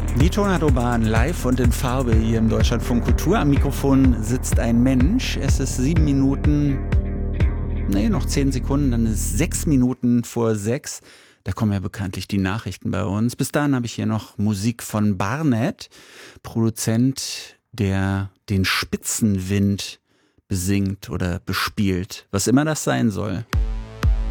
Die Tornado-Bahn live und in Farbe hier im Deutschlandfunk Kultur. Am Mikrofon sitzt ein Mensch. Es ist 7 Minuten, noch 10 Sekunden, dann ist es 6 Minuten vor 6. Da kommen ja bekanntlich die Nachrichten bei uns. Bis dahin habe ich hier noch Musik von Barnett, Produzent, der den Spitzenwind besingt oder bespielt, was immer das sein soll.